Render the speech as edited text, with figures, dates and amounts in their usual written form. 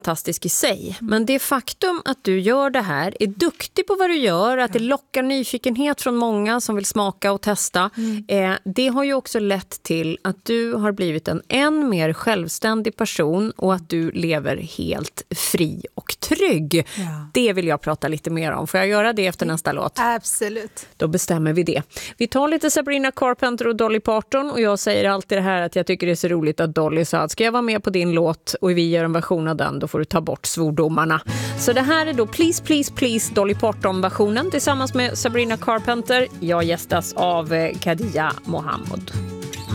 fantastisk i sig. Men det faktum att du gör det här, är duktig på vad du gör, att det lockar nyfikenhet från många som vill smaka och testa. Det har ju också lett till att du har blivit en än mer självständig person och att du lever helt fri och trygg. Ja. Det vill jag prata lite mer om. Får jag göra det efter nästa låt? Absolut. Då bestämmer vi det. Vi tar lite Sabrina Carpenter och Dolly Parton och jag säger alltid det här att jag tycker det är så roligt att Dolly sa att ska jag vara med på din låt och vi gör en version av den, då får du ta bort svordomarna. Så det här är då Please Please Please Dolly Parton-versionen tillsammans med Sabrina Carpenter. Jag gästas av Kadia Mohammed.